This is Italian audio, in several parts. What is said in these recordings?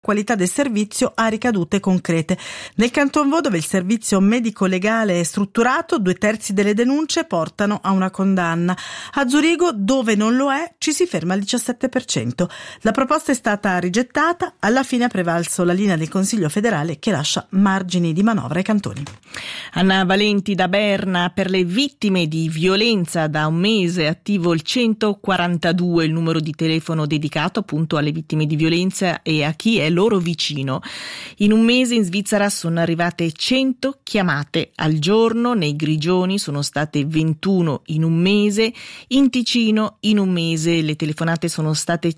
qualità del servizio ha ricadute concrete. Nel Canton Vaud, dove il servizio medico-legale è strutturato, 2/3 delle denunce portano a una condanna. A Zurigo, dove non lo è, ci si ferma al 17%. La proposta è stata rigettata, alla fine ha prevalso la linea del Consiglio federale che lascia margini di manovra ai cantoni. Anna Valenti da Berna: per le vittime di violenza da un mese è attivo il 142, il numero di telefono dedicato appunto alle vittime di violenza e a chi è loro vicino. In un mese in Svizzera sono arrivate 100 chiamate al giorno, nei Grigioni sono state 21 in un mese, in Ticino in un mese le telefonate sono state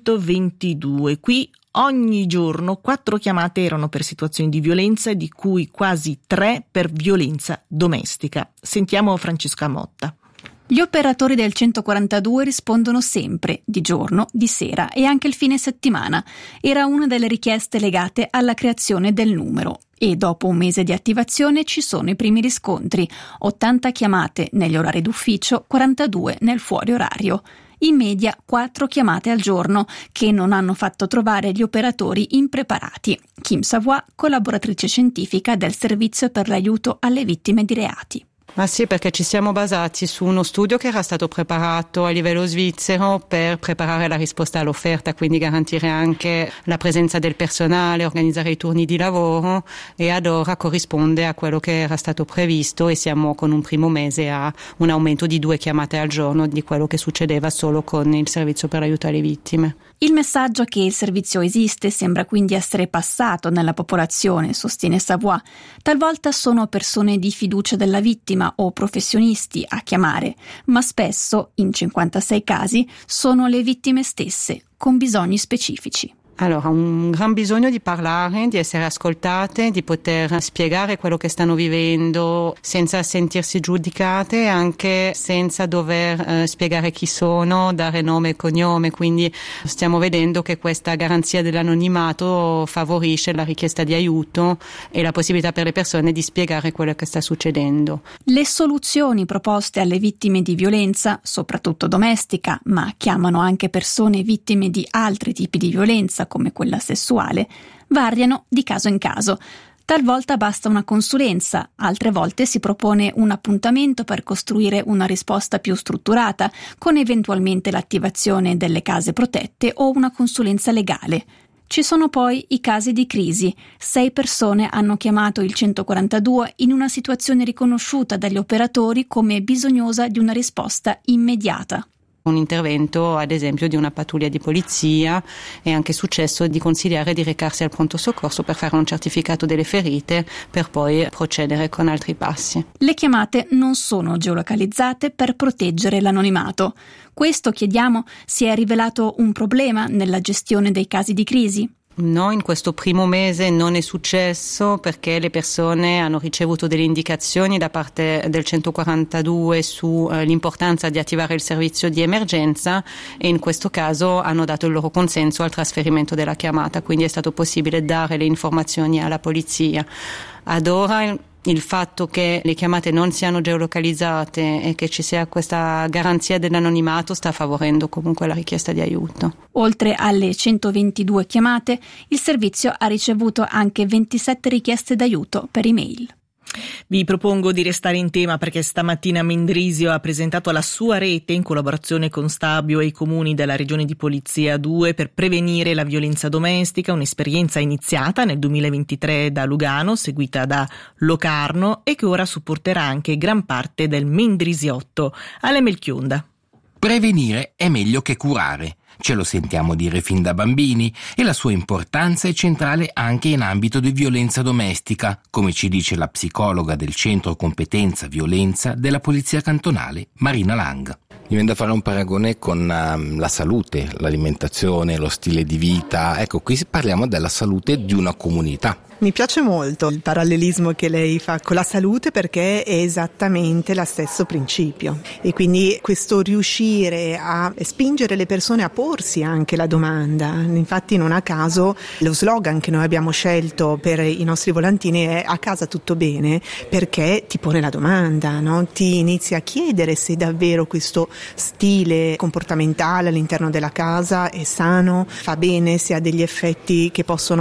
122. Qui ogni giorno 4 chiamate erano per situazioni di violenza, di cui quasi 3 per violenza domestica. Sentiamo Francesca Motta. Gli operatori del 142 rispondono sempre, di giorno, di sera e anche il fine settimana. Era una delle richieste legate alla creazione del numero. E dopo un mese di attivazione ci sono i primi riscontri: 80 chiamate negli orari d'ufficio, 42 nel fuori orario. In media 4 chiamate al giorno, che non hanno fatto trovare gli operatori impreparati. Kim Savoy, collaboratrice scientifica del Servizio per l'aiuto alle vittime di reati. Ma sì, perché ci siamo basati su uno studio che era stato preparato a livello svizzero per preparare la risposta all'offerta, quindi garantire anche la presenza del personale, organizzare i turni di lavoro, e ad ora corrisponde a quello che era stato previsto e siamo con un primo mese a un aumento di 2 chiamate al giorno di quello che succedeva solo con il servizio per l'aiuto alle vittime. Il messaggio che il servizio esiste sembra quindi essere passato nella popolazione, sostiene Savoy. Talvolta sono persone di fiducia della vittima o professionisti a chiamare, ma spesso, in 56 casi, sono le vittime stesse, con bisogni specifici. Allora, un gran bisogno di parlare, di essere ascoltate, di poter spiegare quello che stanno vivendo senza sentirsi giudicate, anche senza dover spiegare chi sono, dare nome e cognome. Quindi stiamo vedendo che questa garanzia dell'anonimato favorisce la richiesta di aiuto e la possibilità per le persone di spiegare quello che sta succedendo. Le soluzioni proposte alle vittime di violenza, soprattutto domestica, ma chiamano anche persone vittime di altri tipi di violenza, come quella sessuale, variano di caso in caso. Talvolta basta una consulenza, altre volte si propone un appuntamento per costruire una risposta più strutturata, con eventualmente l'attivazione delle case protette o una consulenza legale. Ci sono poi i casi di crisi. 6 persone hanno chiamato il 142 in una situazione riconosciuta dagli operatori come bisognosa di una risposta immediata. Un intervento, ad esempio, di una pattuglia di polizia. È anche successo di consigliare di recarsi al pronto soccorso per fare un certificato delle ferite per poi procedere con altri passi. Le chiamate non sono geolocalizzate per proteggere l'anonimato. Questo, chiediamo, si è rivelato un problema nella gestione dei casi di crisi? No, in questo primo mese non è successo, perché le persone hanno ricevuto delle indicazioni da parte del 142 sull'importanza di attivare il servizio di emergenza, e in questo caso hanno dato il loro consenso al trasferimento della chiamata, quindi è stato possibile dare le informazioni alla polizia. Ad ora il fatto che le chiamate non siano geolocalizzate e che ci sia questa garanzia dell'anonimato sta favorendo comunque la richiesta di aiuto. Oltre alle 122 chiamate, il servizio ha ricevuto anche 27 richieste d'aiuto per email. Vi propongo di restare in tema, perché stamattina Mendrisio ha presentato la sua rete in collaborazione con Stabio e i comuni della regione di Polizia 2 per prevenire la violenza domestica, un'esperienza iniziata nel 2023 da Lugano, seguita da Locarno e che ora supporterà anche gran parte del Mendrisiotto. Ale Melchionda. Prevenire è meglio che curare. Ce lo sentiamo dire fin da bambini, e la sua importanza è centrale anche in ambito di violenza domestica, come ci dice la psicologa del Centro Competenza Violenza della Polizia Cantonale, Marina Lang. Mi viene da fare un paragone con la salute, l'alimentazione, lo stile di vita. Ecco, qui parliamo della salute di una comunità. Mi piace molto il parallelismo che lei fa con la salute, perché è esattamente lo stesso principio, e quindi questo riuscire a spingere le persone a porsi anche la domanda. Infatti non a caso lo slogan che noi abbiamo scelto per i nostri volantini è "a casa tutto bene", perché ti pone la domanda, no? Ti inizi a chiedere se davvero questo stile comportamentale all'interno della casa è sano, fa bene, se ha degli effetti che possono